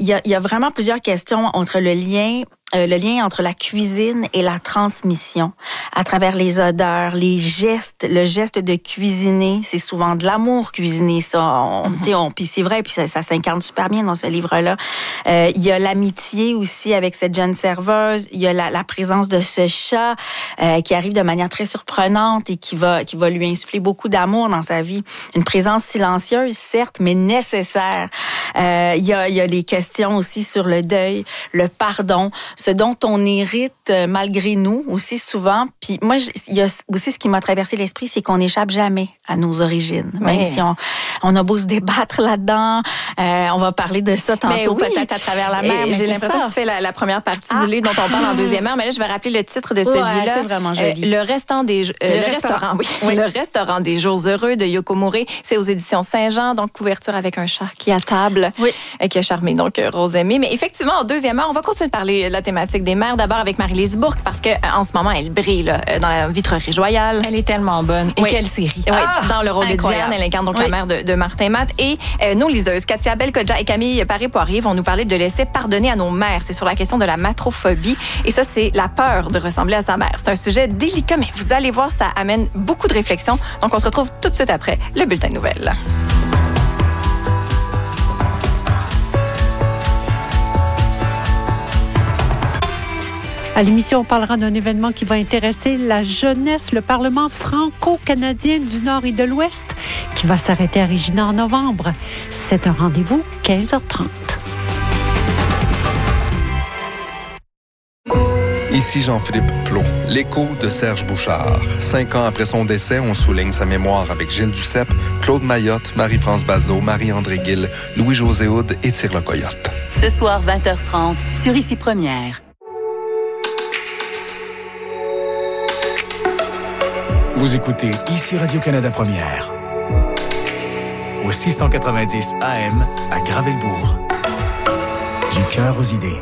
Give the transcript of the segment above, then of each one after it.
il y a vraiment plusieurs questions entre le lien entre la cuisine et la transmission à travers les odeurs, les gestes, le geste de cuisiner, c'est souvent de l'amour cuisiner ça. Puis c'est vrai, puis ça s'incarne super bien dans ce livre-là. Il y a l'amitié aussi avec cette jeune serveuse. Il y a la présence de ce chat qui arrive de manière très surprenante et qui va lui insuffler beaucoup d'amour dans sa vie. Une présence silencieuse, certes, mais nécessaire. Il y a les questions aussi sur le deuil, le pardon, ce dont on hérite malgré nous aussi souvent. Puis moi, il y a aussi ce qui m'a traversé l'esprit, c'est qu'on n'échappe jamais à nos origines. Même si on a beau se débattre là-dedans, on va parler de ça tantôt peut-être à travers la mer. J'ai l'impression que tu fais la première partie du livre dont on parle en deuxième heure, mais là, je vais rappeler le titre de celui-là. C'est vraiment joli. Le restaurant des jours heureux de Yoko Mure. C'est aux éditions Saint-Jean, donc couverture avec un chat qui est à table, qui a charmé donc Rosemée. Mais effectivement, en deuxième heure, on va continuer de parler de la thématique des mères. D'abord avec Marie-Lise Bourque, parce que en ce moment, elle brille là, dans la vitrerie royale. Elle est tellement bonne. Et quelle série. Dans le rôle de Diane, elle incarne donc la mère de Martin Matt. Et nos liseuses, Katia Belkodja et Camille Paré-Poirier, vont nous parler de laisser pardonner à nos mères. C'est sur la question de la matrophobie. Et ça, c'est la peur de ressembler à sa mère. C'est un sujet délicat, mais vous allez voir, ça amène beaucoup de réflexion. Donc, on se retrouve tout de suite après le bulletin de nouvelles. À l'émission, on parlera d'un événement qui va intéresser la jeunesse, le Parlement franco-canadien du Nord et de l'Ouest, qui va s'arrêter à Regina en novembre. C'est un rendez-vous 15h30. Ici Jean-Philippe Plot, l'écho de Serge Bouchard. 5 ans après son décès, on souligne sa mémoire avec Gilles Duceppe, Claude Mayotte, Marie-France Bazot, Marie-André Gill, Louis-José Houd et Tire le Coyote. Ce soir, 20h30, sur Ici Première. Vous écoutez Ici Radio-Canada Première. Au 690 AM à Gravelbourg. Du cœur aux idées.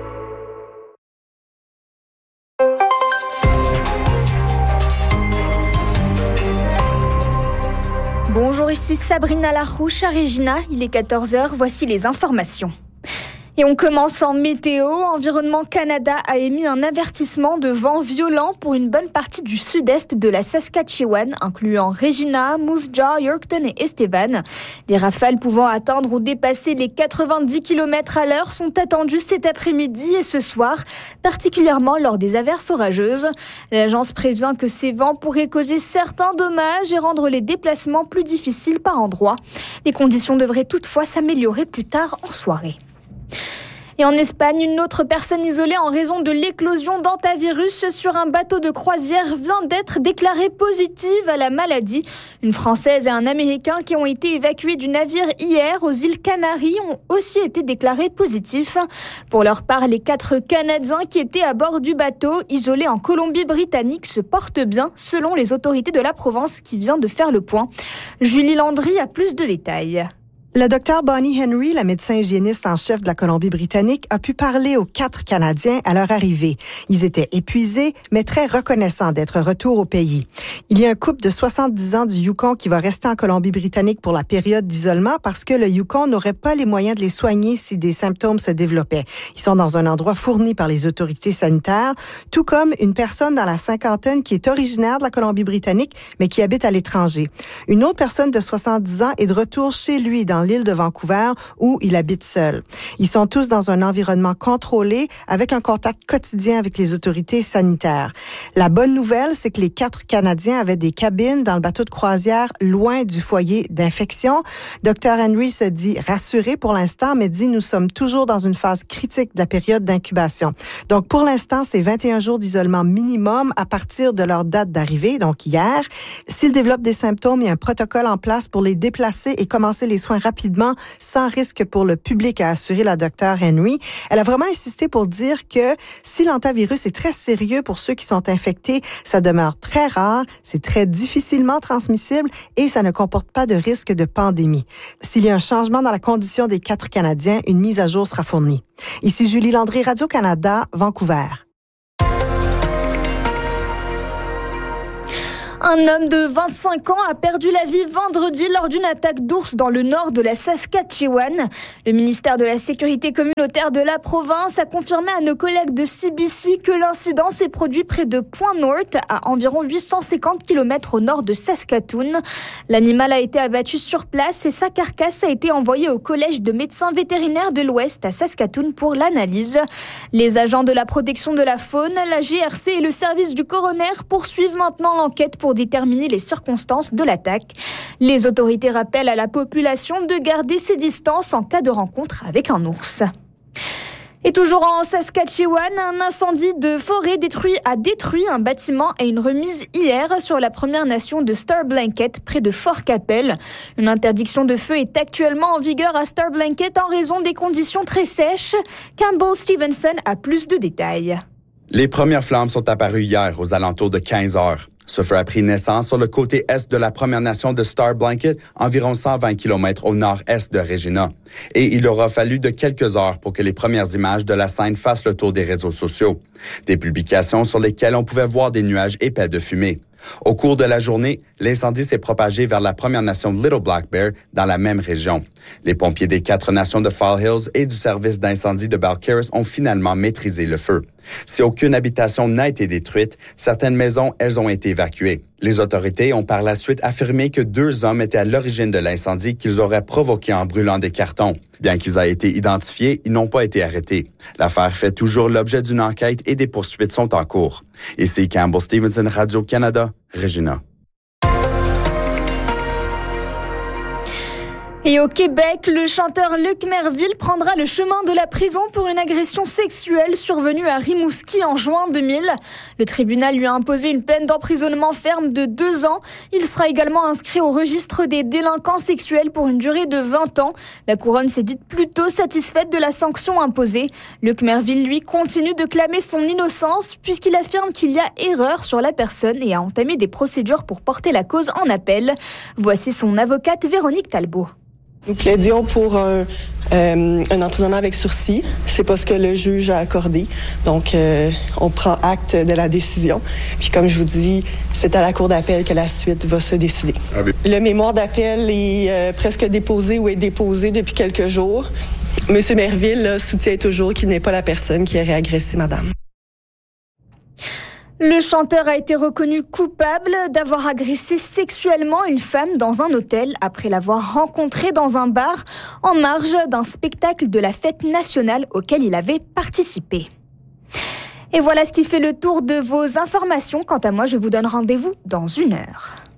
Bonjour, ici Sabrina Larouche à Regina. Il est 14h, voici les informations. Et on commence en météo. Environnement Canada a émis un avertissement de vent violent pour une bonne partie du sud-est de la Saskatchewan, incluant Regina, Moose Jaw, Yorkton et Estevan. Des rafales pouvant atteindre ou dépasser les 90 km/h sont attendues cet après-midi et ce soir, particulièrement lors des averses orageuses. L'agence prévient que ces vents pourraient causer certains dommages et rendre les déplacements plus difficiles par endroits. Les conditions devraient toutefois s'améliorer plus tard en soirée. Et en Espagne, une autre personne isolée en raison de l'éclosion d'hantavirus sur un bateau de croisière vient d'être déclarée positive à la maladie. Une Française et un Américain qui ont été évacués du navire hier aux îles Canaries ont aussi été déclarés positifs. Pour leur part, les 4 Canadiens qui étaient à bord du bateau, isolés en Colombie-Britannique, se portent bien selon les autorités de la Provence qui vient de faire le point. Julie Landry a plus de détails. Le docteur Bonnie Henry, la médecin hygiéniste en chef de la Colombie-Britannique, a pu parler aux 4 Canadiens à leur arrivée. Ils étaient épuisés, mais très reconnaissants d'être retour au pays. Il y a un couple de 70 ans du Yukon qui va rester en Colombie-Britannique pour la période d'isolement parce que le Yukon n'aurait pas les moyens de les soigner si des symptômes se développaient. Ils sont dans un endroit fourni par les autorités sanitaires, tout comme une personne dans la cinquantaine qui est originaire de la Colombie-Britannique, mais qui habite à l'étranger. Une autre personne de 70 ans est de retour chez lui dans l'île de Vancouver où il habite seul. Ils sont tous dans un environnement contrôlé avec un contact quotidien avec les autorités sanitaires. La bonne nouvelle, c'est que les 4 Canadiens avaient des cabines dans le bateau de croisière loin du foyer d'infection. Dr. Henry se dit rassuré pour l'instant, mais dit nous sommes toujours dans une phase critique de la période d'incubation. Donc pour l'instant, c'est 21 jours d'isolement minimum à partir de leur date d'arrivée, donc hier. S'ils développent des symptômes, il y a un protocole en place pour les déplacer et commencer les soins rapidement, sans risque pour le public, a assuré la docteure Henry. Elle a vraiment insisté pour dire que si l'hantavirus est très sérieux pour ceux qui sont infectés, ça demeure très rare, c'est très difficilement transmissible et ça ne comporte pas de risque de pandémie. S'il y a un changement dans la condition des 4 Canadiens, une mise à jour sera fournie. Ici Julie Landry, Radio-Canada, Vancouver. Un homme de 25 ans a perdu la vie vendredi lors d'une attaque d'ours dans le nord de la Saskatchewan. Le ministère de la Sécurité communautaire de la province a confirmé à nos collègues de CBC que l'incident s'est produit près de Point North, à environ 850 km au nord de Saskatoon. L'animal a été abattu sur place et sa carcasse a été envoyée au collège de médecins vétérinaires de l'Ouest à Saskatoon pour l'analyse. Les agents de la protection de la faune, la GRC et le service du coroner poursuivent maintenant l'enquête pour déterminer les circonstances de l'attaque. Les autorités rappellent à la population de garder ses distances en cas de rencontre avec un ours. Et toujours en Saskatchewan, un incendie de forêt a détruit un bâtiment et une remise hier sur la Première Nation de Star Blanket près de Fort Capel. Une interdiction de feu est actuellement en vigueur à Star Blanket en raison des conditions très sèches. Campbell Stevenson a plus de détails. Les premières flammes sont apparues hier aux alentours de 15 heures. Ce feu a pris naissance sur le côté est de la Première Nation de Star Blanket, environ 120 km au nord-est de Regina. Et il aura fallu de quelques heures pour que les premières images de la scène fassent le tour des réseaux sociaux. Des publications sur lesquelles on pouvait voir des nuages épais de fumée. Au cours de la journée, l'incendie s'est propagé vers la Première Nation de Little Black Bear dans la même région. Les pompiers des 4 nations de Fall Hills et du service d'incendie de Balcarres ont finalement maîtrisé le feu. Si aucune habitation n'a été détruite, certaines maisons, elles ont été évacuées. Les autorités ont par la suite affirmé que 2 hommes étaient à l'origine de l'incendie qu'ils auraient provoqué en brûlant des cartons. Bien qu'ils aient été identifiés, ils n'ont pas été arrêtés. L'affaire fait toujours l'objet d'une enquête et des poursuites sont en cours. Ici Campbell Stevenson, Radio-Canada, Regina. Et au Québec, le chanteur Luc Merville prendra le chemin de la prison pour une agression sexuelle survenue à Rimouski en juin 2000. Le tribunal lui a imposé une peine d'emprisonnement ferme de 2 ans. Il sera également inscrit au registre des délinquants sexuels pour une durée de 20 ans. La couronne s'est dite plutôt satisfaite de la sanction imposée. Luc Merville, lui, continue de clamer son innocence puisqu'il affirme qu'il y a erreur sur la personne et a entamé des procédures pour porter la cause en appel. Voici son avocate Véronique Talbot. Nous plaidions pour un emprisonnement avec sursis. C'est pas ce que le juge a accordé. Donc, on prend acte de la décision. Puis, comme je vous dis, c'est à la cour d'appel que la suite va se décider. Le mémoire d'appel est presque déposé ou est déposé depuis quelques jours. Monsieur Merville soutient toujours qu'il n'est pas la personne qui aurait agressé madame. Le chanteur a été reconnu coupable d'avoir agressé sexuellement une femme dans un hôtel après l'avoir rencontrée dans un bar en marge d'un spectacle de la fête nationale auquel il avait participé. Et voilà ce qui fait le tour de vos informations. Quant à moi, je vous donne rendez-vous dans 1 heure.